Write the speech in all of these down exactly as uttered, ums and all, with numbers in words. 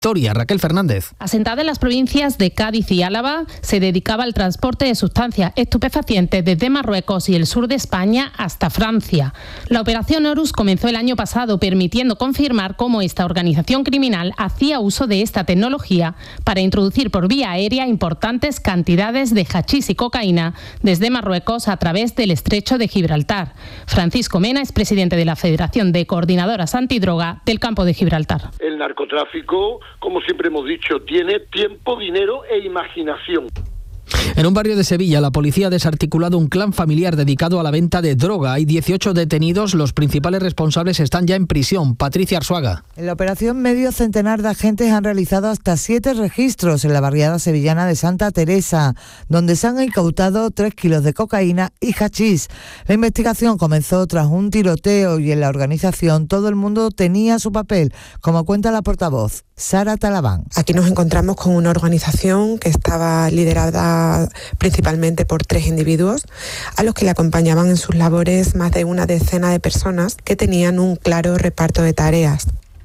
Vitoria, Raquel Fernández. Asentada en las provincias de Cádiz y Álava, se dedicaba al transporte de sustancias estupefacientes desde Marruecos y el sur de España hasta Francia. La operación Horus comenzó el año pasado, permitiendo confirmar cómo esta organización criminal hacía uso de esta tecnología para introducir por vía aérea importantes cantidades de hachís y cocaína desde Marruecos a través del estrecho de Gibraltar. Francisco Mena es presidente de la Federación de Coordinadoras Antidroga del Campo de Gibraltar. El narcotráfico, como siempre hemos dicho, tiene tiempo, dinero e imaginación. En un barrio de Sevilla, la policía ha desarticulado un clan familiar dedicado a la venta de droga. Hay dieciocho detenidos, los principales responsables están ya en prisión. Patricia Arzuaga. En la operación, medio centenar de agentes han realizado hasta siete registros en la barriada sevillana de Santa Teresa, donde se han incautado tres kilos de cocaína y hachís. La investigación comenzó tras un tiroteo y en la organización todo el mundo tenía su papel, como cuenta la portavoz, Sara Talabán. Aquí nos encontramos con una organización que estaba liderada principalmente por tres individuos, a los que le acompañaban en sus labores más de una decena de personas que tenían un claro reparto de tareas.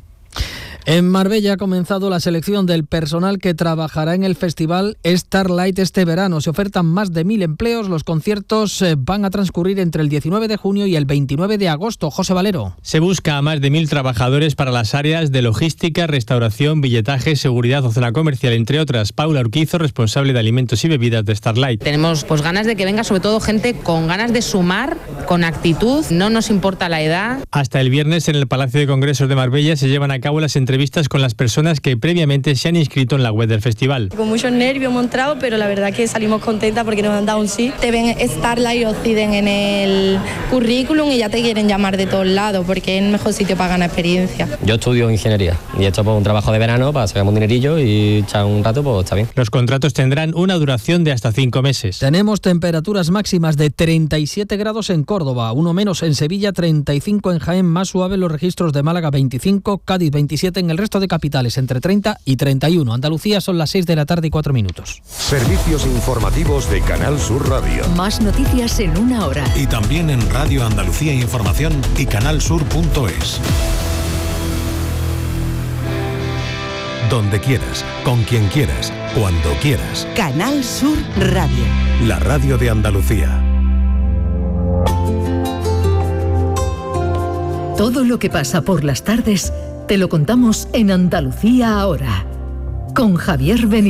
En Marbella ha comenzado la selección del personal que trabajará en el festival Starlight este verano. Se ofertan más de mil empleos. Los conciertos van a transcurrir entre el diecinueve de junio y el veintinueve de agosto. José Valero. Se busca a más de mil trabajadores para las áreas de logística, restauración, billetaje, seguridad o zona comercial, entre otras. Paula Urquizo, responsable de alimentos y bebidas de Starlight. Tenemos pues ganas de que venga sobre todo gente con ganas de sumar, con actitud. No nos importa la edad. Hasta el viernes en el Palacio de Congresos de Marbella se llevan a cabo las entrevistas Entrevistas con las personas que previamente se han inscrito en la web del festival. Con muchos nervios hemos entrado, pero la verdad que salimos contentas porque nos han dado un sí. Te ven Starlight o Occident en el currículum y ya te quieren llamar de todos lados porque es el mejor sitio para ganar experiencia. Yo estudio ingeniería y he hecho pues, un trabajo de verano para sacar un dinerillo y echar un rato, pues está bien. Los contratos tendrán una duración de hasta cinco meses. Tenemos temperaturas máximas de treinta y siete grados en Córdoba, uno menos en Sevilla, treinta y cinco en Jaén, más suave los registros de Málaga, veinticinco, Cádiz, veintisiete, en el resto de capitales entre treinta y treinta y uno. Andalucía son las seis de la tarde y cuatro minutos. Servicios informativos de Canal Sur Radio. Más noticias en una hora. Y también en Radio Andalucía Información y canalsur punto es. Donde quieras, con quien quieras, cuando quieras. Canal Sur Radio. La radio de Andalucía. Todo lo que pasa por las tardes te lo contamos en Andalucía ahora, con Javier Benítez.